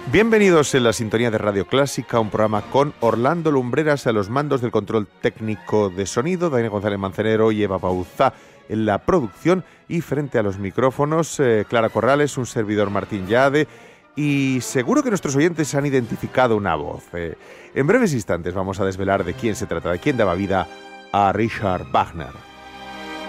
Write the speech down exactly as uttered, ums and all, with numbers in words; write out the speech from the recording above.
Bienvenidos en la sintonía de Radio Clásica, un programa con Orlando Lumbreras a los mandos del control técnico de sonido, Daniel González Mancenero y Eva Bauzá en la producción, y frente a los micrófonos eh, Clara Corrales, un servidor Martín Yade, y seguro que nuestros oyentes han identificado una voz. Eh, en breves instantes vamos a desvelar de quién se trata, de quién daba vida a Richard Wagner.